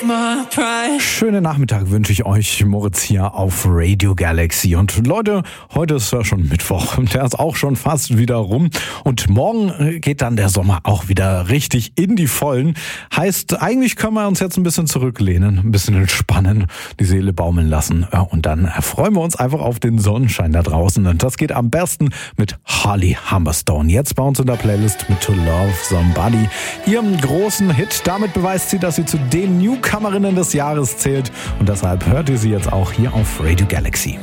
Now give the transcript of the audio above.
Schönen Nachmittag wünsche ich euch, Moritz hier auf Radio Galaxy. Und Leute, heute ist ja schon Mittwoch und der ist auch schon fast wieder rum. Und morgen geht dann der Sommer auch wieder richtig in die Vollen. Heißt, eigentlich können wir uns jetzt ein bisschen zurücklehnen, ein bisschen entspannen, die Seele baumeln lassen. Ja, und dann freuen wir uns einfach auf den Sonnenschein da draußen. Und das geht am besten mit Holly Humberstone. Jetzt bei uns in der Playlist mit To Love Somebody. Ihrem großen Hit. Damit beweist sie, dass sie zu den Newcomerinnen des Jahres zählt. Und deshalb hört ihr sie jetzt auch hier auf Radio Galaxy.